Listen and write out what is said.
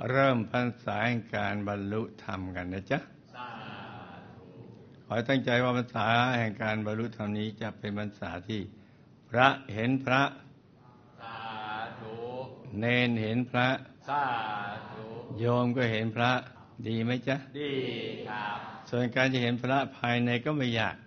เริ่มพรรษาแห่งการบรรลุธรรมกันนะจ๊ะขอให้ตั้งใจว่าพรรษาแห่งการบรรลุธรรมนี้จะเป็นพรรษาที่พระเห็นพระสาธุเณรเห็นพระสาธุโยมก็เห็นพระดีไหมจ๊ะดีครับส่วนการจะเห็นพระภายในก็ไม่ยาก